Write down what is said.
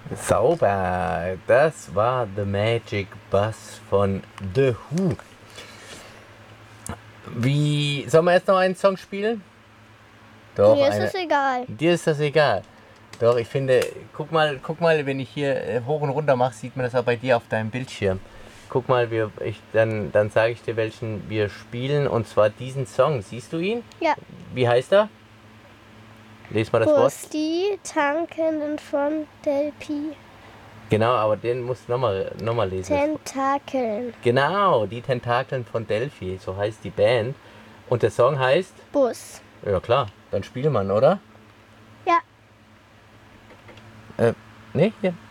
Sauber, das war The Magic Bus von The Who. Wie, sollen wir erst noch einen Song spielen? Doch, Mir ist es egal. dir ist das egal. Doch, ich finde, guck mal, wenn ich hier hoch und runter mache, sieht man das auch bei dir auf deinem Bildschirm. Guck mal, dann sage ich dir, welchen wir spielen, und zwar diesen Song. Siehst du ihn? Ja. Wie heißt er? Lies mal das Wort. Bus, die Tankenden von Delphi. Genau, aber den musst du nochmal lesen. Tentakeln. Genau, die Tentakeln von Delphi, so heißt die Band. Und der Song heißt? Bus. Ja klar, dann spielt man, oder? Ja. Nee, hier.